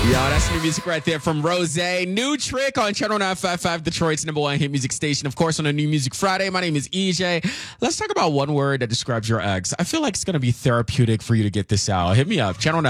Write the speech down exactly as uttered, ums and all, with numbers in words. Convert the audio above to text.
Yo, that's new music right there from Rose. New Trick on Channel nine five five, Detroit's number one hit music station. Of course, on a New Music Friday. My name is E J. Let's talk about one word that describes your ex. I feel like it's going to be therapeutic for you to get this out. Hit me up. Channel nine.